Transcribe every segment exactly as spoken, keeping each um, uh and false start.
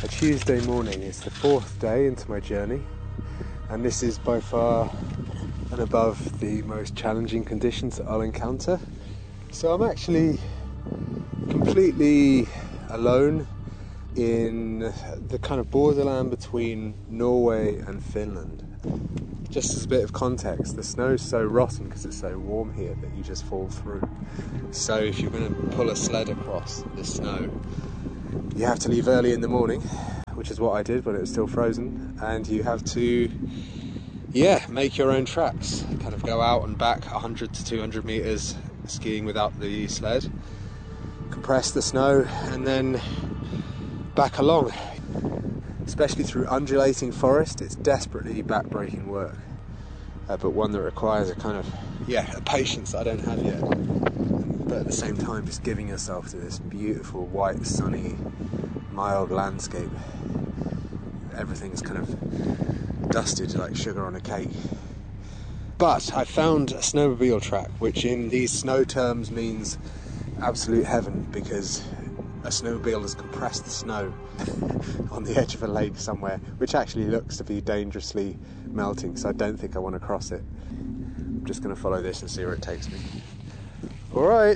a Tuesday morning. It's the fourth day into my journey, and this is by far and above the most challenging conditions that I'll encounter. So I'm actually completely alone in the kind of borderland between Norway and Finland. Just as a bit of context, the snow's so rotten because it's so warm here that you just fall through. So if you're going to pull a sled across the snow, you have to leave early in the morning, which is what I did when it was still frozen, and you have to, yeah, make your own tracks, kind of go out and back one hundred to two hundred metres skiing without the sled, compress the snow, and then back along. Especially through undulating forest, it's desperately back-breaking work, uh, but one that requires a kind of, yeah, a patience that I don't have yet. But at the same time, just giving yourself to this beautiful, white, sunny, mild landscape. Everything's kind of dusted like sugar on a cake. But I found a snowmobile track, which in these snow terms means absolute heaven, because a snowmobile has compressed the snow on the edge of a lake somewhere, which actually looks to be dangerously melting, so I don't think I want to cross it. I'm just going to follow this and see where it takes me. All right.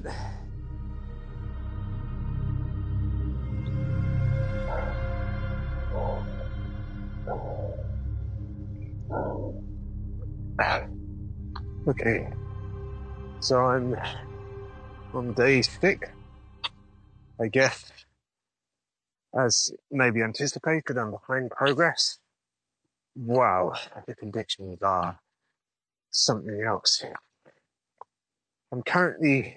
Okay, so I'm on day six. I guess, as maybe anticipated, I'm behind progress. Wow, the conditions are something else. I'm currently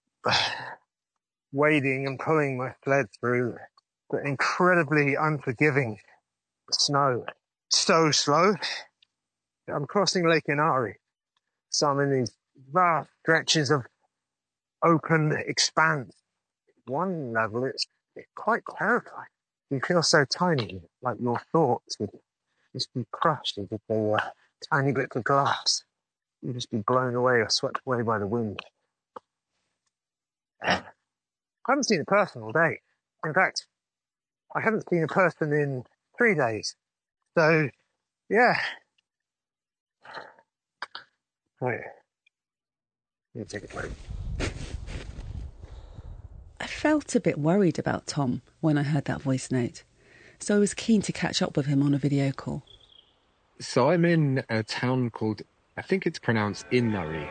wading and pulling my sled through the incredibly unforgiving snow. So slow. I'm crossing Lake Inari, so I'm in these vast stretches of open expanse. One level, it's, it's quite terrifying. You feel so tiny, like your thoughts would just be crushed as if they were tiny bits of glass. You'd just be blown away or swept away by the wind. I haven't seen a person all day. In fact, I haven't seen a person in three days. So, yeah. Wait. Let me take a break. I felt a bit worried about Tom when I heard that voice note, so I was keen to catch up with him on a video call. So I'm in a town called, I think it's pronounced Inari.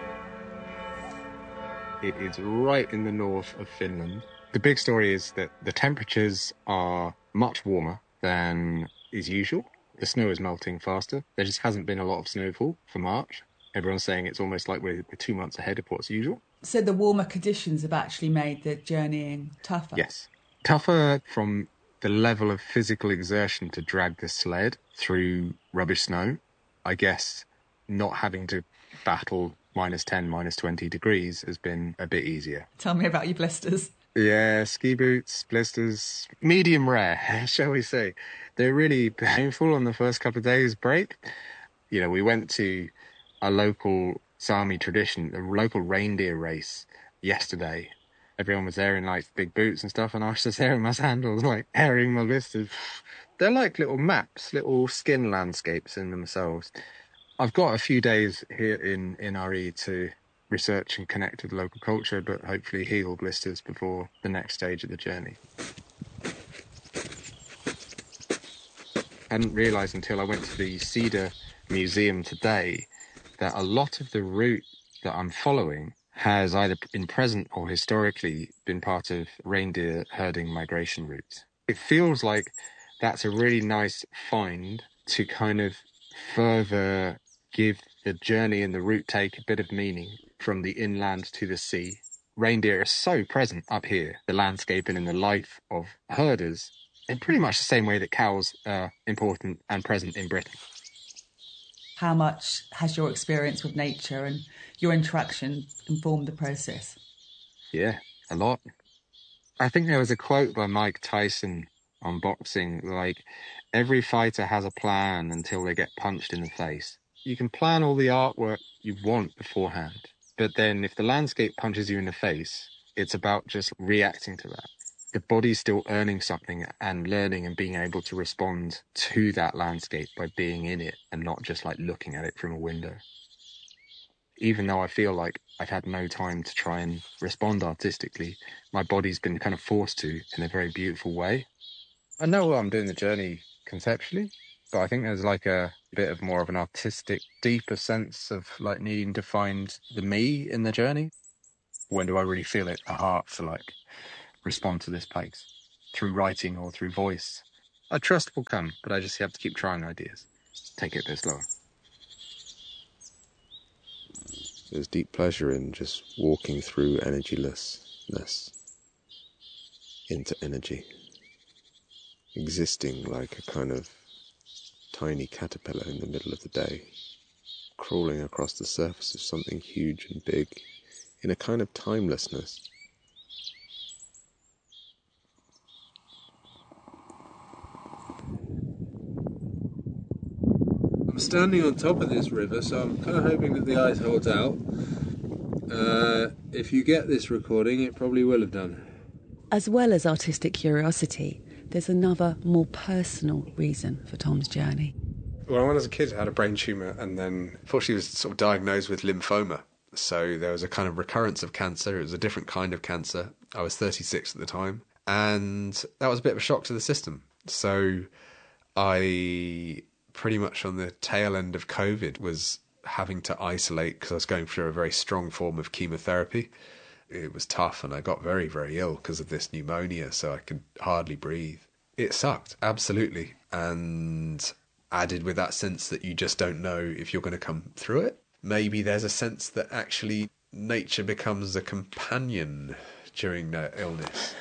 It is right in the north of Finland. The big story is that the temperatures are much warmer than is usual. The snow is melting faster. There just hasn't been a lot of snowfall for March. Everyone's saying it's almost like we're two months ahead of what's usual. So the warmer conditions have actually made the journeying tougher? Yes. Tougher from the level of physical exertion to drag the sled through rubbish snow. I guess not having to battle minus ten, minus twenty degrees has been a bit easier. Tell me about your blisters. Yeah, ski boots, blisters, medium rare, shall we say. They're really painful on the first couple of days break. You know, we went to a local Sami tradition, a local reindeer race yesterday. Everyone was there in like big boots and stuff, and I was just there in my sandals, like airing my blisters. They're like little maps, little skin landscapes in themselves. I've got a few days here in, in R E to research and connect with local culture, but hopefully heal blisters before the next stage of the journey. I hadn't realised until I went to the Cedar Museum today that a lot of the route that I'm following has either been present or historically been part of reindeer herding migration routes. It feels like that's a really nice find to kind of further give the journey and the route take a bit of meaning from the inland to the sea. Reindeer are so present up here, the landscaping and the life of herders, in pretty much the same way that cows are important and present in Britain. How much has your experience with nature and your interaction informed the process? Yeah, a lot. I think there was a quote by Mike Tyson on boxing, like, every fighter has a plan until they get punched in the face. You can plan all the artwork you want beforehand, but then if the landscape punches you in the face, it's about just reacting to that. the body's still earning something and learning and being able to respond to that landscape by being in it and not just like looking at it from a window. Even though I feel like I've had no time to try and respond artistically, my body's been kind of forced to in a very beautiful way. I know I'm doing the journey conceptually, but I think there's like a bit of more of an artistic, deeper sense of like needing to find the me in the journey. When do I really feel it, a heart to like respond to this place through writing or through voice? I trust will come, but I just have to keep trying ideas. Just take it a bit slower. There's deep pleasure in just walking through energylessness into energy, existing like a kind of tiny caterpillar in the middle of the day, crawling across the surface of something huge and big in a kind of timelessness. I'm standing on top of this river, so I'm kind of hoping that the ice holds out. Uh, if you get this recording, it probably will have done. As well as artistic curiosity, there's another, more personal reason for Tom's journey. Well, when I was a kid, I had a brain tumour, and then unfortunately was sort of diagnosed with lymphoma. So there was a kind of recurrence of cancer. It was a different kind of cancer. I was thirty-six at the time, and that was a bit of a shock to the system. So I pretty much on the tail end of COVID was having to isolate because I was going through a very strong form of chemotherapy. It was tough, and I got very, very ill because of this pneumonia, so I could hardly breathe. It sucked, absolutely. And added with that sense that you just don't know if you're going to come through it. Maybe there's a sense that actually nature becomes a companion during the illness.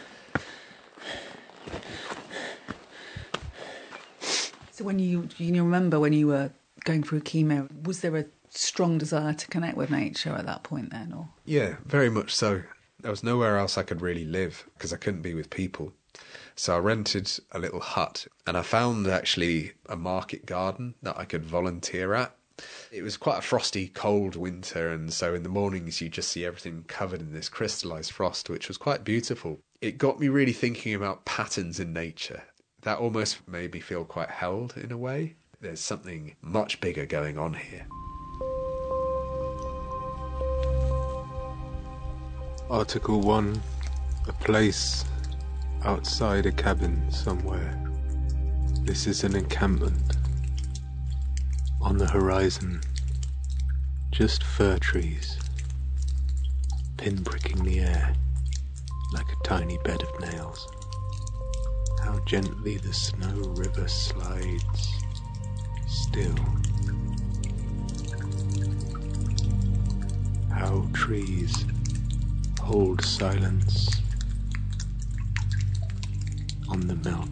So when you, you remember when you were going through chemo, was there a strong desire to connect with nature at that point then? Or Yeah, very much so. There was nowhere else I could really live because I couldn't be with people. So I rented a little hut, and I found actually a market garden that I could volunteer at. It was quite a frosty, cold winter, and so in the mornings you just see everything covered in this crystallised frost, which was quite beautiful. It got me really thinking about patterns in nature. That almost made me feel quite held in a way. There's something much bigger going on here. Article one. A place outside a cabin somewhere. This is an encampment. On the horizon, just fir trees, pinpricking the air like a tiny bed of nails. How gently the snow river slides, still. How trees hold silence on the melt.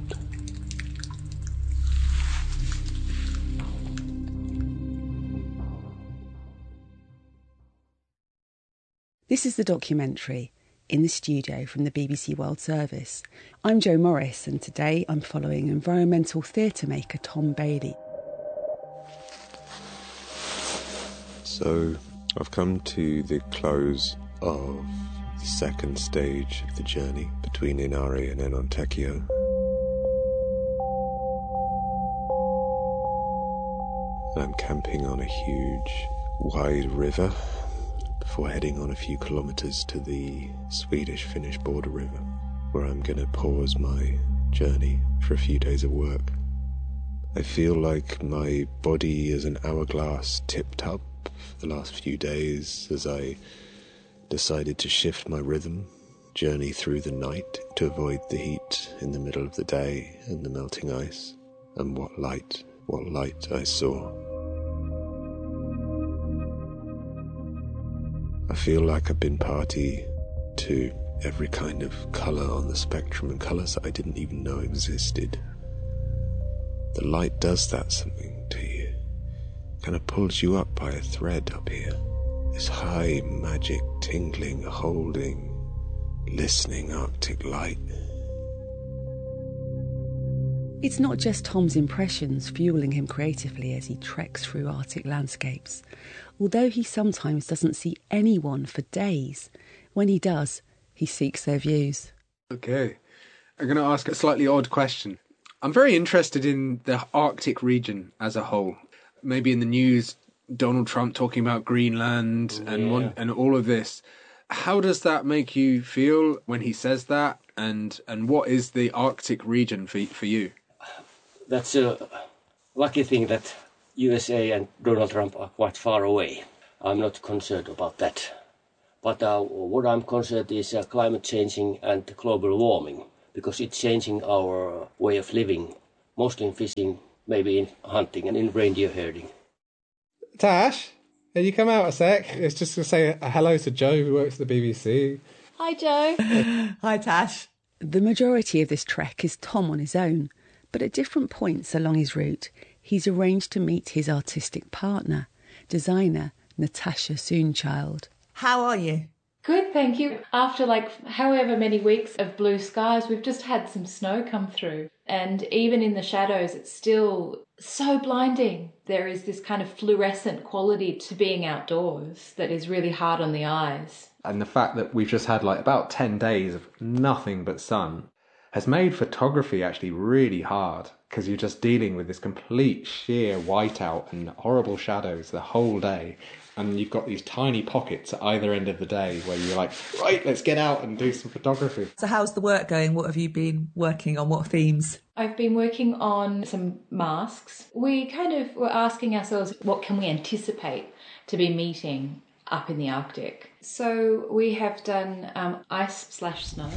This is the documentary In the Studio from the B B C World Service. I'm Jo Morris, and today I'm following environmental theatre maker Tom Bailey. So I've come to the close of the second stage of the journey between Inari and Enontekiö. I'm camping on a huge, wide river before heading on a few kilometres to the Swedish-Finnish border river, where I'm going to pause my journey for a few days of work. I feel like my body is an hourglass tipped up for the last few days as I decided to shift my rhythm, journey through the night to avoid the heat in the middle of the day and the melting ice. And what light, what light I saw. I feel like I've been party to every kind of colour on the spectrum, and colours that I didn't even know existed. The light does that something to you. Kind of pulls you up by a thread up here. This high, magic, tingling, holding, listening Arctic light. It's not just Tom's impressions fueling him creatively as he treks through Arctic landscapes. Although he sometimes doesn't see anyone for days, when he does, he seeks their views. Okay, I'm going to ask a slightly odd question. I'm very interested in the Arctic region as a whole. Maybe in the news, Donald Trump talking about Greenland and Yeah. one, and all of this. How does that make you feel when he says that? And and what is the Arctic region for for you? That's a lucky thing that U S A and Donald Trump are quite far away. I'm not concerned about that. But uh, what I'm concerned is uh, climate changing and global warming, because it's changing our way of living, mostly in fishing, maybe in hunting and in reindeer herding. Tash, can you come out a sec? It's just to say a hello to Joe, who works at the B B C. Hi, Joe. Hi, Tash. The majority of this trek is Tom on his own, but at different points along his route, he's arranged to meet his artistic partner, designer Natasha Soonchild. How are you? Good, thank you. After like however many weeks of blue skies, we've just had some snow come through. And even in the shadows, it's still so blinding. There is this kind of fluorescent quality to being outdoors that is really hard on the eyes. And the fact that we've just had like about ten days of nothing but sun has made photography actually really hard, because you're just dealing with this complete sheer whiteout and horrible shadows the whole day. And you've got these tiny pockets at either end of the day where you're like, right, let's get out and do some photography. So how's the work going? What have you been working on? What themes? I've been working on some masks. We kind of were asking ourselves, what can we anticipate to be meeting up in the Arctic? So we have done um, ice slash snow.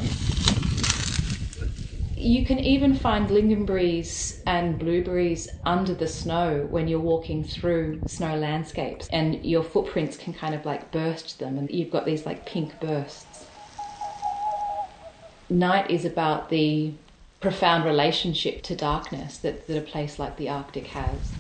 You can even find lingonberries and blueberries under the snow when you're walking through snow landscapes, and your footprints can kind of like burst them, and you've got these like pink bursts. Night is about the profound relationship to darkness that, that a place like the Arctic has.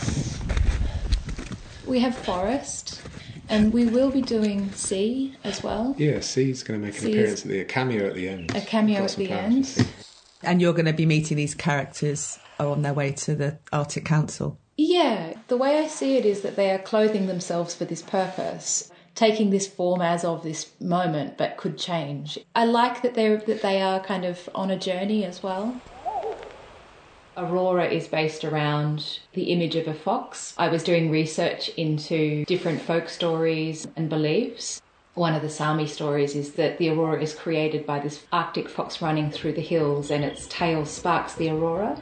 We have forest, and we will be doing sea as well. Yeah, C's going to make an C is- appearance at the a cameo at the end. A cameo Got at some the plans end. for C. And you're going to be meeting these characters are on their way to the Arctic Council. Yeah, the way I see it is that they are clothing themselves for this purpose, taking this form as of this moment, but could change. I like that they that they are kind of on a journey as well. Aurora is based around the image of a fox. I was doing research into different folk stories and beliefs. One of the Sami stories is that the aurora is created by this Arctic fox running through the hills, and its tail sparks the aurora.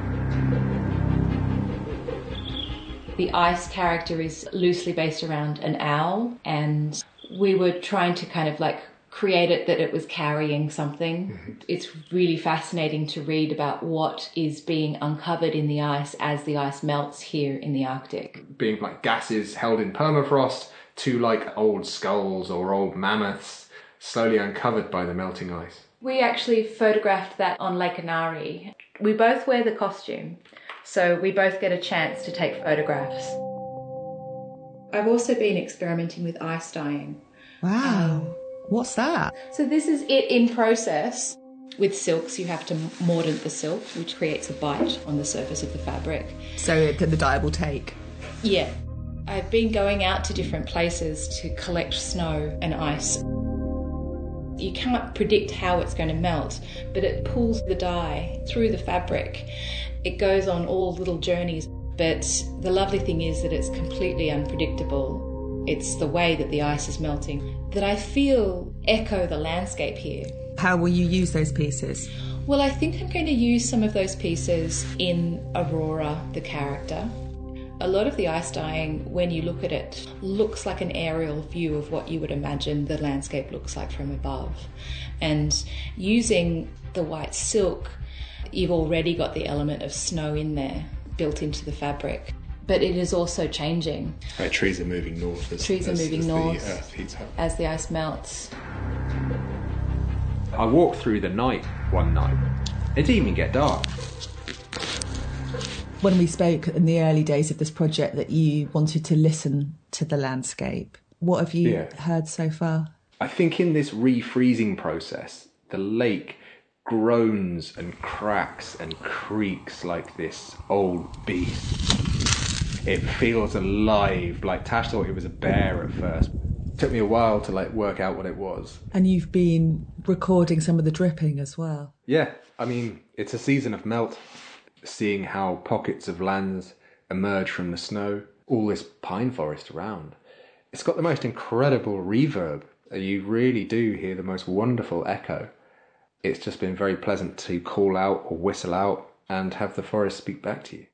The ice character is loosely based around an owl, and we were trying to kind of like create it that it was carrying something. Mm-hmm. It's really fascinating to read about what is being uncovered in the ice as the ice melts here in the Arctic. Being like gases held in permafrost to like old skulls or old mammoths slowly uncovered by the melting ice. We actually photographed that on Lake Inari. We both wear the costume, so we both get a chance to take photographs. I've also been experimenting with ice dyeing. Wow. What's that? So this is it in process. With silks, you have to mordant the silk, which creates a bite on the surface of the fabric. So that the dye will take. Yeah. I've been going out to different places to collect snow and ice. You can't predict how it's going to melt, but it pulls the dye through the fabric. It goes on all little journeys, but the lovely thing is that it's completely unpredictable. It's the way that the ice is melting that I feel echo the landscape here. How will you use those pieces? Well, I think I'm going to use some of those pieces in Aurora, the character. A lot of the ice dyeing, when you look at it, looks like an aerial view of what you would imagine the landscape looks like from above. And using the white silk, you've already got the element of snow in there, built into the fabric. But it is also changing. Right, trees are moving north as, trees as, are moving as north the earth heats up. As the ice melts. I walked through the night one night. It didn't even get dark. When we spoke in the early days of this project that you wanted to listen to the landscape, what have you Yeah. heard so far? I think in this refreezing process, the lake groans and cracks and creaks like this old beast. It feels alive, like Tash thought it was a bear at first. took me a while to like work out what it was. And you've been recording some of the dripping as well. Yeah, I mean, it's a season of melt, seeing how pockets of lands emerge from the snow, all this pine forest around. It's got the most incredible reverb. You really do hear the most wonderful echo. It's just been very pleasant to call out or whistle out and have the forest speak back to you.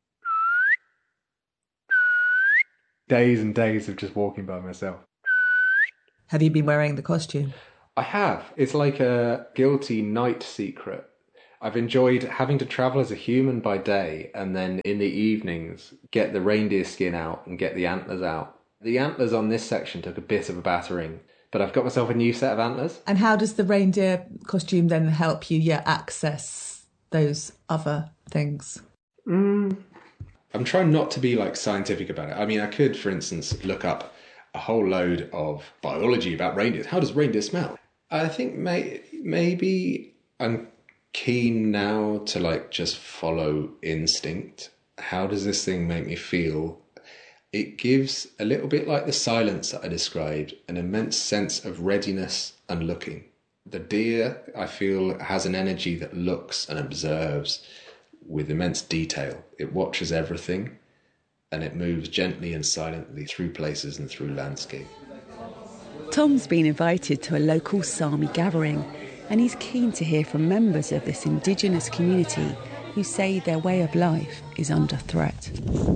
Days and days of just walking by myself. Have you been wearing the costume? I have. It's like a guilty night secret. I've enjoyed having to travel as a human by day and then in the evenings get the reindeer skin out and get the antlers out. The antlers on this section took a bit of a battering, but I've got myself a new set of antlers. And how does the reindeer costume then help you yeah, access those other things? Mm. I'm trying not to be like scientific about it. I mean, I could, for instance, look up a whole load of biology about reindeers. How does reindeer smell? I think may, maybe I'm keen now to like just follow instinct. How does this thing make me feel? It gives a little bit like the silence that I described, an immense sense of readiness and looking. The deer, I feel, has an energy that looks and observes with immense detail. It watches everything and it moves gently and silently through places and through landscape. Tom's been invited to a local Sami gathering and he's keen to hear from members of this indigenous community who say their way of life is under threat.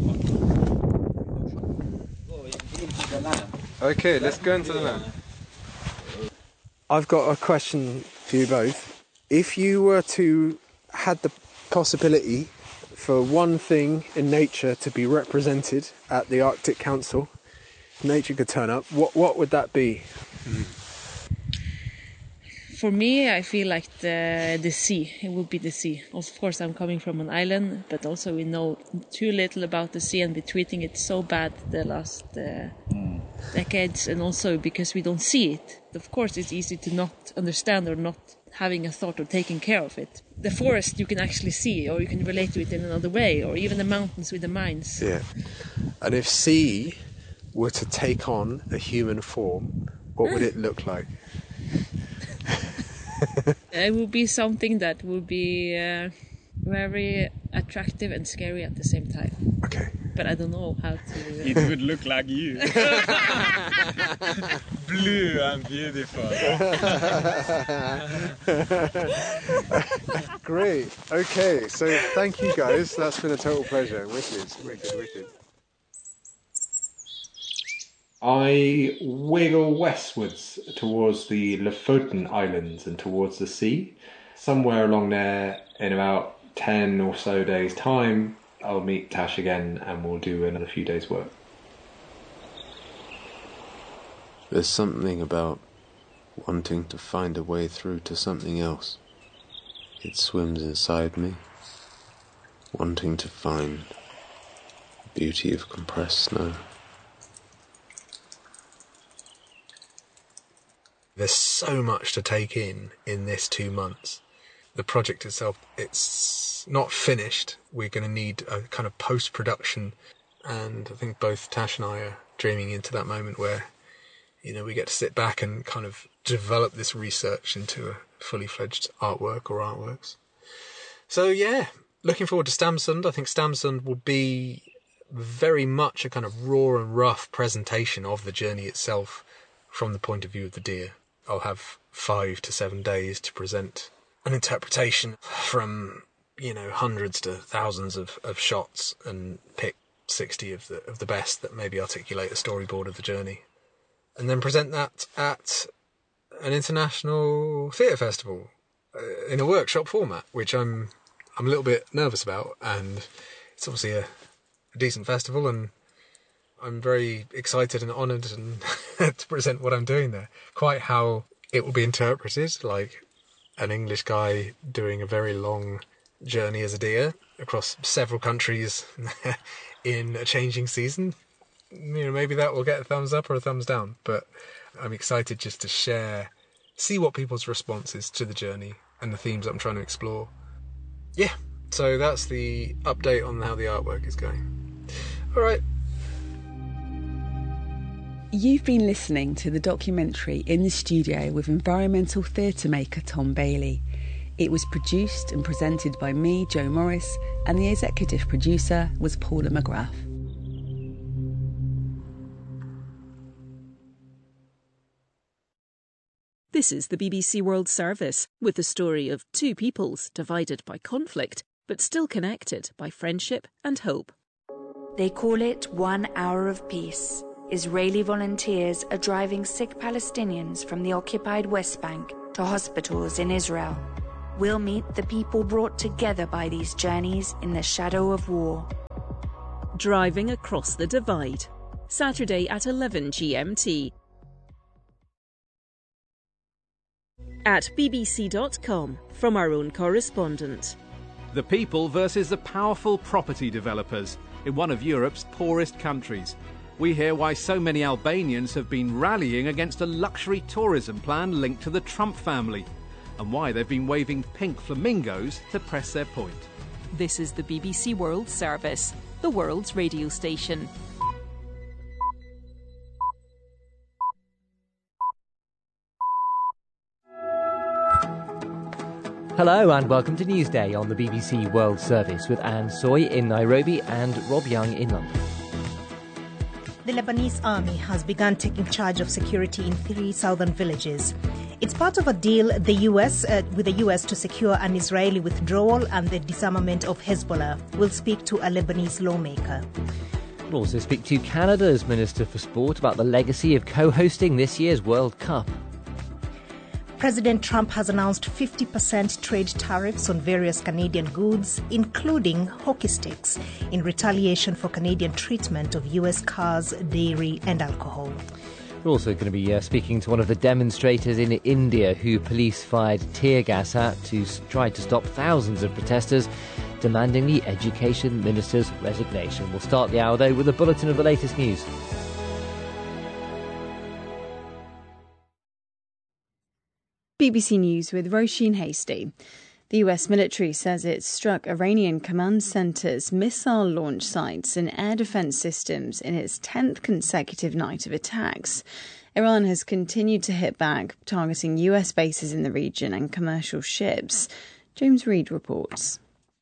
Okay, let's go into the land. I've got a question for you both. If you were to had the possibility for one thing in nature to be represented at the Arctic Council, nature could turn up, what what would that be? Mm. For me, I feel like the the sea. It would be the sea. Of course, I'm coming from an island, but also we know too little about the sea and we're treating it so bad the last uh, mm. decades, and also because we don't see it. Of course, it's easy to not understand or not having a thought of taking care of it. The forest you can actually see, or you can relate to it in another way, or even the mountains with the mines. Yeah. And if sea were to take on a human form, what would it look like? It would be something that would be uh, very attractive and scary at the same time. Okay. But I don't know how to... It would look like you. Blue and beautiful. Great. Okay, so thank you guys. That's been a total pleasure. Wicked, wicked, wicked. I wiggle westwards towards the Lofoten Islands and towards the sea. Somewhere along there, in about ten or so days' time, I'll meet Tash again and we'll do another few days' work. There's something about wanting to find a way through to something else. It swims inside me, wanting to find the beauty of compressed snow. There's so much to take in in this two months. The project itself, it's not finished. We're going to need a kind of post-production, and I think both Tash and I are dreaming into that moment where, you know, we get to sit back and kind of develop this research into a fully fledged artwork or artworks. So yeah, looking forward to Stamsund. I think Stamsund will be very much a kind of raw and rough presentation of the journey itself from the point of view of the deer. I'll have five to seven days to present an interpretation from, you know, hundreds to thousands of, of shots and pick sixty of the of the best that maybe articulate a storyboard of the journey. And then present that at an international theatre festival uh, in a workshop format, which I'm I'm a little bit nervous about. And it's obviously a, a decent festival, and I'm very excited and honoured and to present what I'm doing there. Quite how it will be interpreted, like an English guy doing a very long journey as a deer across several countries in a changing season. You know, maybe that will get a thumbs up or a thumbs down, but I'm excited just to share, see what people's response is to the journey and the themes that I'm trying to explore. Yeah, so that's the update on how the artwork is going. All right. You've been listening to the documentary In the Studio with environmental theatre maker Tom Bailey. It was produced and presented by me, Jo Morris, and the executive producer was Paula McGrath. This is the B B C World Service, with the story of two peoples divided by conflict, but still connected by friendship and hope. They call it One Hour of Peace. Israeli volunteers are driving sick Palestinians from the occupied West Bank to hospitals in Israel. We'll meet the people brought together by these journeys in the shadow of war. Driving Across the Divide. Saturday at eleven G M T. At b b c dot com, from our own correspondent. The people versus the powerful property developers in one of Europe's poorest countries. We hear why so many Albanians have been rallying against a luxury tourism plan linked to the Trump family, and why they've been waving pink flamingos to press their point. This is the B B C World Service, the world's radio station. Hello and welcome to Newsday on the B B C World Service with Anne Soy in Nairobi and Rob Young in London. The Lebanese army has begun taking charge of security in three southern villages. It's part of a deal the U S uh, with the U S to secure an Israeli withdrawal and the disarmament of Hezbollah. We'll speak to a Lebanese lawmaker. We'll also speak to Canada's Minister for Sport about the legacy of co-hosting this year's World Cup. President Trump has announced fifty percent trade tariffs on various Canadian goods, including hockey sticks, in retaliation for Canadian treatment of U S cars, dairy and alcohol. We're also going to be uh, speaking to one of the demonstrators in India who police fired tear gas at to try to stop thousands of protesters demanding the Education Minister's resignation. We'll start the hour, though, with a bulletin of the latest news. B B C News with Roisin Hasty. The U S military says it struck Iranian command centres, missile launch sites and air defence systems in its tenth consecutive night of attacks. Iran has continued to hit back, targeting U S bases in the region and commercial ships. James Reid reports.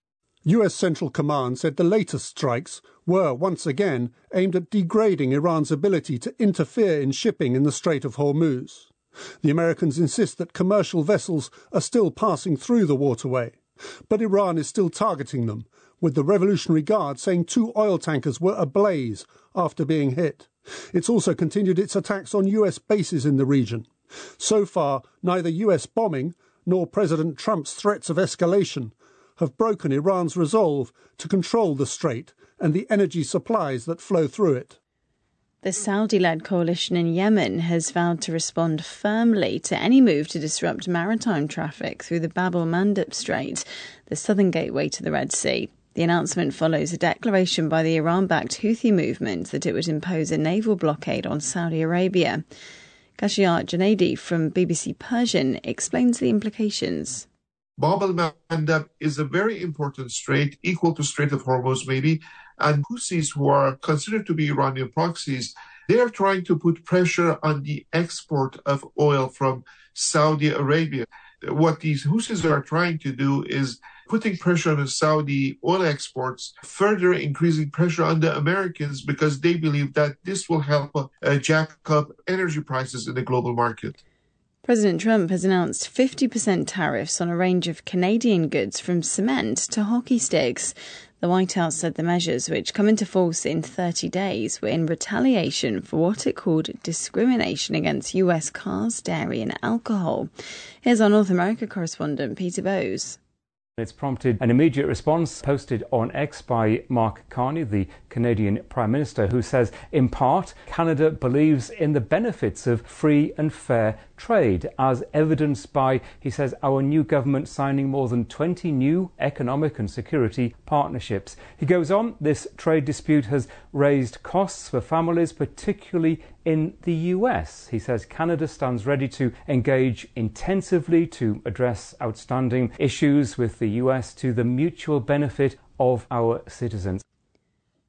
U S Central Command said the latest strikes were, once again, aimed at degrading Iran's ability to interfere in shipping in the Strait of Hormuz. The Americans insist that commercial vessels are still passing through the waterway, but Iran is still targeting them, with the Revolutionary Guard saying two oil tankers were ablaze after being hit. It's also continued its attacks on U S bases in the region. So far, neither U S bombing nor President Trump's threats of escalation have broken Iran's resolve to control the strait and the energy supplies that flow through it. The Saudi-led coalition in Yemen has vowed to respond firmly to any move to disrupt maritime traffic through the Bab el-Mandeb Strait, the southern gateway to the Red Sea. The announcement follows a declaration by the Iran-backed Houthi movement that it would impose a naval blockade on Saudi Arabia. Kashiat Junaidi from B B C Persian explains the implications. Bab el-Mandeb is a very important strait, equal to Strait of Hormuz maybe, and Houthis, who are considered to be Iranian proxies, they are trying to put pressure on the export of oil from Saudi Arabia. What these Houthis are trying to do is putting pressure on the Saudi oil exports, further increasing pressure on the Americans because they believe that this will help uh, jack up energy prices in the global market. President Trump has announced fifty percent tariffs on a range of Canadian goods from cement to hockey sticks. The White House said the measures, which come into force in thirty days, were in retaliation for what it called discrimination against U S cars, dairy and alcohol. Here's our North America correspondent, Peter Bowes. It's prompted an immediate response posted on X by Mark Carney, the Canadian Prime Minister, who says, in part, Canada believes in the benefits of free and fair trade, as evidenced by, he says, our new government signing more than twenty new economic and security partnerships. He goes on, this trade dispute has raised costs for families, particularly in the U S. He says Canada stands ready to engage intensively to address outstanding issues with the U S to the mutual benefit of our citizens.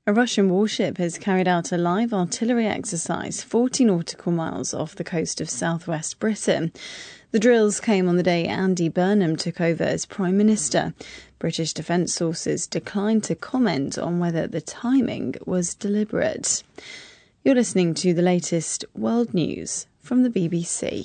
A Russian warship has carried out a live artillery exercise forty nautical miles off the coast of southwest Britain. The drills came on the day Andy Burnham took over as Prime Minister. British defence sources declined to comment on whether the timing was deliberate. You're listening to the latest world news from the B B C.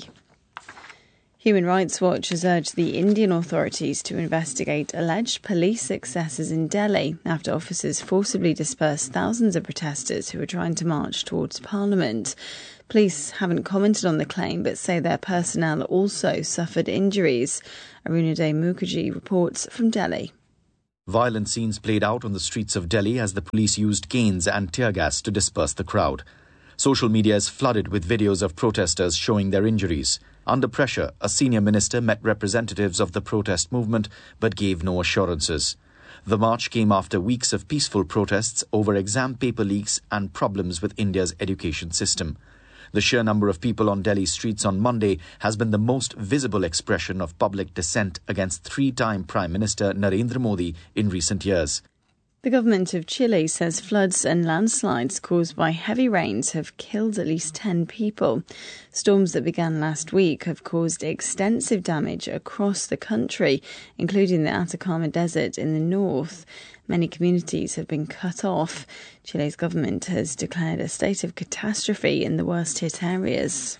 Human Rights Watch has urged the Indian authorities to investigate alleged police excesses in Delhi after officers forcibly dispersed thousands of protesters who were trying to march towards Parliament. Police haven't commented on the claim but say their personnel also suffered injuries. Arunaday Mukherjee reports from Delhi. Violent scenes played out on the streets of Delhi as the police used canes and tear gas to disperse the crowd. Social media is flooded with videos of protesters showing their injuries. Under pressure, a senior minister met representatives of the protest movement but gave no assurances. The march came after weeks of peaceful protests over exam paper leaks and problems with India's education system. The sheer number of people on Delhi streets on Monday has been the most visible expression of public dissent against three-time Prime Minister Narendra Modi in recent years. The government of Chile says floods and landslides caused by heavy rains have killed at least ten people. Storms that began last week have caused extensive damage across the country, including the Atacama Desert in the north. Many communities have been cut off. Chile's government has declared a state of catastrophe in the worst-hit areas.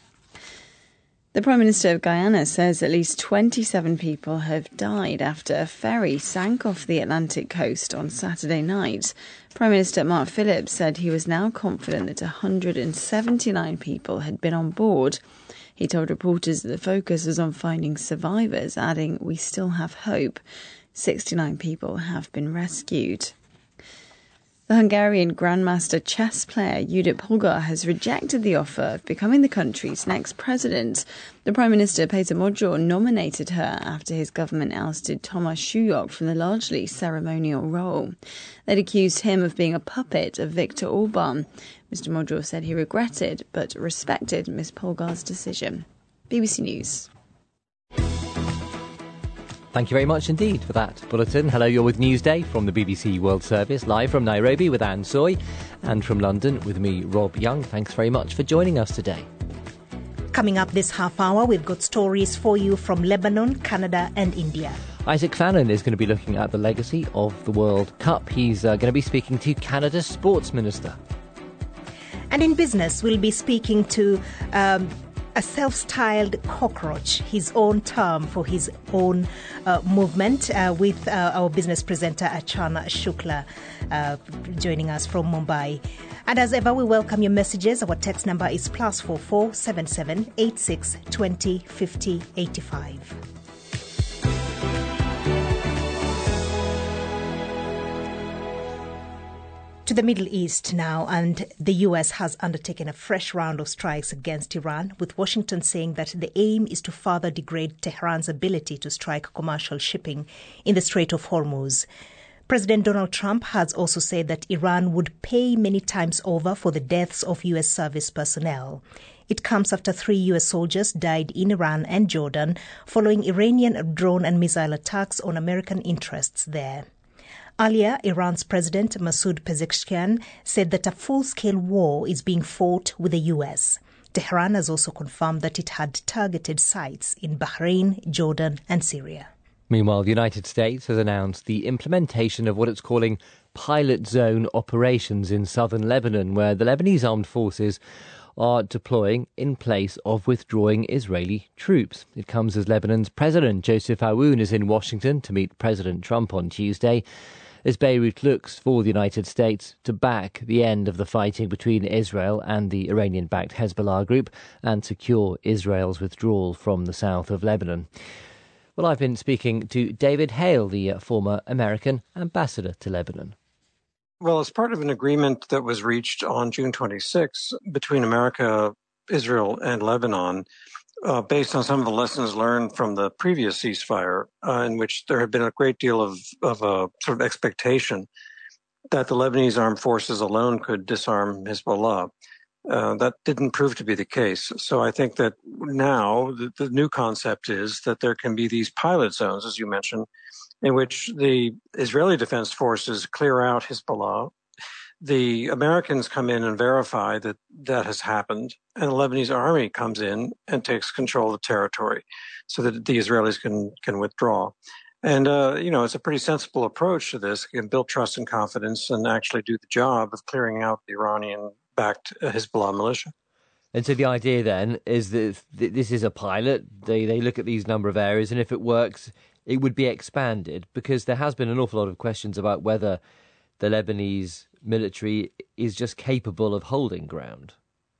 The Prime Minister of Guyana says at least twenty-seven people have died after a ferry sank off the Atlantic coast on Saturday night. Prime Minister Mark Phillips said he was now confident that one hundred seventy-nine people had been on board. He told reporters that the focus was on finding survivors, adding, "We still have hope." sixty-nine people have been rescued. The Hungarian Grandmaster chess player Judit Polgar has rejected the offer of becoming the country's next president. The Prime Minister Peter Magyar nominated her after his government ousted Tomasz Sujok from the largely ceremonial role. They'd accused him of being a puppet of Viktor Orban. Mister Magyar said he regretted but respected Miz Polgar's decision. B B C News. Thank you very much indeed for that bulletin. Hello, you're with Newsday from the B B C World Service, live from Nairobi with Anne Soy, and from London with me, Rob Young. Thanks very much for joining us today. Coming up this half hour, we've got stories for you from Lebanon, Canada and India. Isaac Fannin is going to be looking at the legacy of the World Cup. He's uh, going to be speaking to Canada's Sports Minister. And in business, we'll be speaking to Um, a self-styled cockroach, his own term for his own uh, movement, uh, with uh, our business presenter Achana Shukla uh, joining us from Mumbai. And as ever, we welcome your messages. Our text number is plus four four seven seven eight six twenty fifty eighty five. To the Middle East now, and the U S has undertaken a fresh round of strikes against Iran, with Washington saying that the aim is to further degrade Tehran's ability to strike commercial shipping in the Strait of Hormuz. President Donald Trump has also said that Iran would pay many times over for the deaths of U S service personnel. It comes after three U S soldiers died in Iran and Jordan following Iranian drone and missile attacks on American interests there. Earlier, Iran's President Masoud Pezeshkian said that a full-scale war is being fought with the U S. Tehran has also confirmed that it had targeted sites in Bahrain, Jordan and Syria. Meanwhile, the United States has announced the implementation of what it's calling pilot zone operations in southern Lebanon, where the Lebanese armed forces are deploying in place of withdrawing Israeli troops. It comes as Lebanon's President Joseph Aoun is in Washington to meet President Trump on Tuesday, as Beirut looks for the United States to back the end of the fighting between Israel and the Iranian-backed Hezbollah group and secure Israel's withdrawal from the south of Lebanon. Well, I've been speaking to David Hale, the former American ambassador to Lebanon. Well, as part of an agreement that was reached on June twenty-sixth between America, Israel, and Lebanon, uh, based on some of the lessons learned from the previous ceasefire, uh, in which there had been a great deal of, of a sort of expectation that the Lebanese armed forces alone could disarm Hezbollah. Uh, that didn't prove to be the case. So I think that now the, the new concept is that there can be these pilot zones, as you mentioned, in which the Israeli Defense Forces clear out Hezbollah. the Americans come in and verify that that has happened, and the Lebanese army comes in and takes control of the territory so that the Israelis can can withdraw. And, uh, you know, it's a pretty sensible approach to this. You can build trust and confidence and actually do the job of clearing out the Iranian-backed Hezbollah militia. And so the idea then is that this is a pilot. They they look at these number of areas, and if it works, it would be expanded, because there has been an awful lot of questions about whether the Lebanese military is just capable of holding ground.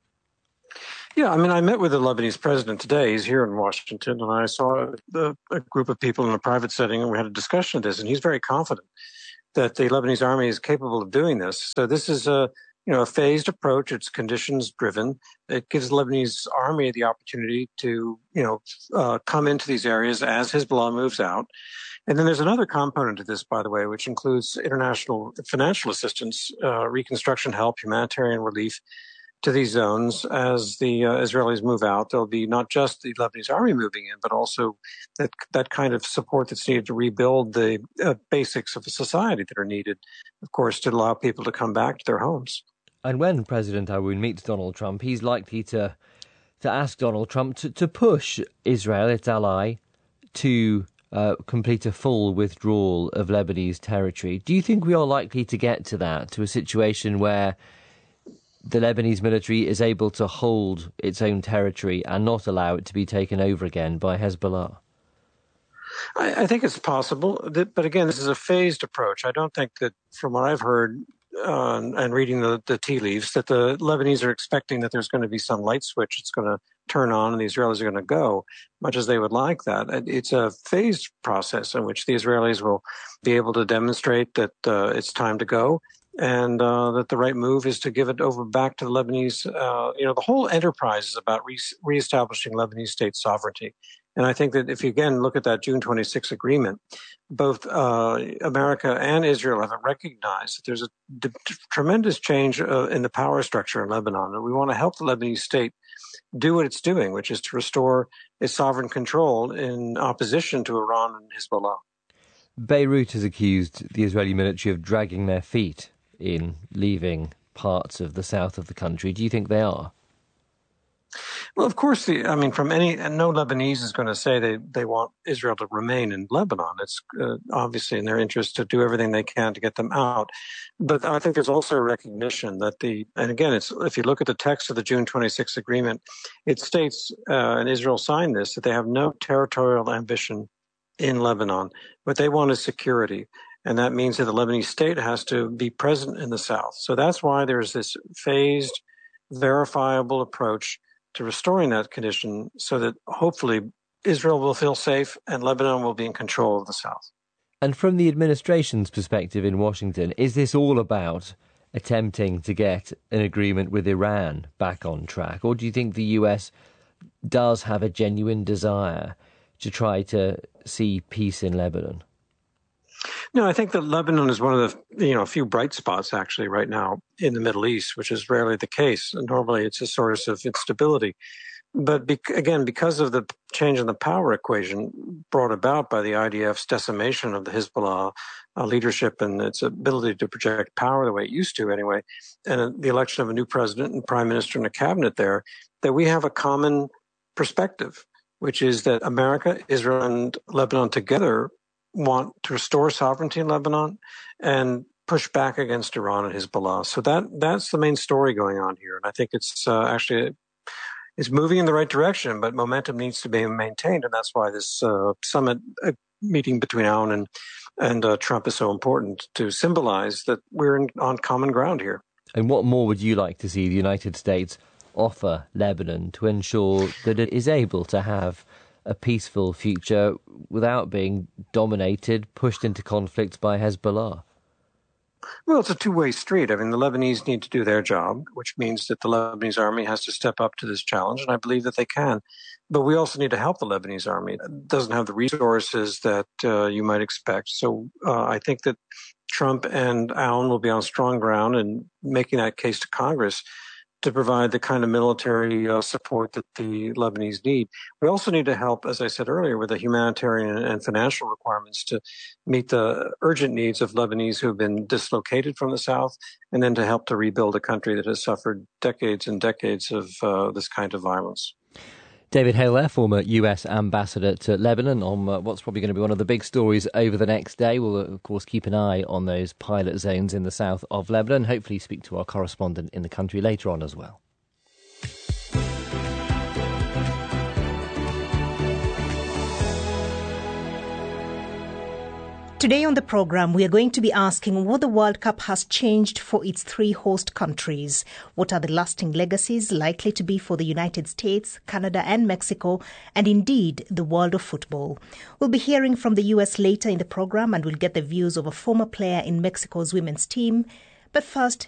Yeah, I mean, I met with the Lebanese president today. He's here in Washington, and I saw a, a group of people in a private setting, and we had a discussion of this, and he's very confident that the Lebanese army is capable of doing this. So this is a, you know, a phased approach. It's conditions driven. It gives the Lebanese army the opportunity to, you know, uh, come into these areas as Hezbollah moves out. And then there's another component to this, by the way, which includes international financial assistance, uh, reconstruction help, humanitarian relief to these zones as the uh, Israelis move out. There'll be not just the Lebanese army moving in, but also that that kind of support that's needed to rebuild the uh, basics of the society that are needed, of course, to allow people to come back to their homes. And when President Aoun meets Donald Trump, he's likely to to ask Donald Trump to, to push Israel, its ally, to uh, complete a full withdrawal of Lebanese territory. Do you think we are likely to get to that, to a situation where the Lebanese military is able to hold its own territory and not allow it to be taken over again by Hezbollah? I, I think it's possible, that, but again, this is a phased approach. I don't think that, from what I've heard uh, and reading the, the tea leaves, that the Lebanese are expecting that there's going to be some light switch that's going to turn on and the Israelis are going to go, much as they would like that. It's a phased process in which the Israelis will be able to demonstrate that uh, it's time to go, and uh, that the right move is to give it over back to the Lebanese. Uh, you know, the whole enterprise is about re- reestablishing Lebanese state sovereignty. And I think that if you, again, look at that June twenty-sixth agreement, both uh, America and Israel have recognized that there's a d- tremendous change uh, in the power structure in Lebanon. And we want to help the Lebanese state do what it's doing, which is to restore its sovereign control in opposition to Iran and Hezbollah. Beirut has accused the Israeli military of dragging their feet in leaving parts of the south of the country. Do you think they are? Well, of course, the, I mean, from any, and no Lebanese is going to say they, they want Israel to remain in Lebanon. It's uh, obviously in their interest to do everything they can to get them out. But I think there's also a recognition that the, and again, it's, if you look at the text of the June twenty-sixth agreement, it states, uh, and Israel signed this, that they have no territorial ambition in Lebanon. What they want is security. And that means that the Lebanese state has to be present in the south. So that's why there's this phased, verifiable approach to restoring that condition so that hopefully Israel will feel safe and Lebanon will be in control of the south. And from the administration's perspective in Washington, is this all about attempting to get an agreement with Iran back on track? Or do you think the U S does have a genuine desire to try to see peace in Lebanon? No, I think that Lebanon is one of the, you know, a few bright spots actually right now in the Middle East, which is rarely the case. Normally it's a source of instability. But be- again, because of the change in the power equation brought about by the I D F's decimation of the Hezbollah uh, leadership and its ability to project power the way it used to anyway, and uh, the election of a new president and prime minister and a cabinet there, that we have a common perspective, which is that America, Israel, and Lebanon together want to restore sovereignty in Lebanon and push back against Iran and Hezbollah. So that that's the main story going on here. And I think it's uh, actually it's moving in the right direction, but momentum needs to be maintained. And that's why this uh, summit uh, meeting between Aoun and, and uh, Trump is so important, to symbolize that we're in, on common ground here. And what more would you like to see the United States offer Lebanon to ensure that it is able to have a peaceful future without being dominated, pushed into conflict by Hezbollah? Well, it's a two-way street. I mean, the Lebanese need to do their job, which means that the Lebanese army has to step up to this challenge, and I believe that they can. But we also need to help the Lebanese army. It doesn't have the resources that uh, you might expect. So uh, I think that Trump and Aoun will be on strong ground in making that case to Congress to provide the kind of military uh, support that the Lebanese need. We also need to help, as I said earlier, with the humanitarian and financial requirements to meet the urgent needs of Lebanese who have been dislocated from the south, and then to help to rebuild a country that has suffered decades and decades of uh, this kind of violence. David Hale there, former U S ambassador to Lebanon, on uh, what's probably going to be one of the big stories over the next day. We'll, of course, keep an eye on those pilot zones in the south of Lebanon. Hopefully speak to our correspondent in the country later on as well. Today on the programme, we are going to be asking what the World Cup has changed for its three host countries. What are the lasting legacies likely to be for the United States, Canada and Mexico, and indeed the world of football? We'll be hearing from the U S later in the programme, and we'll get the views of a former player in Mexico's women's team. But first,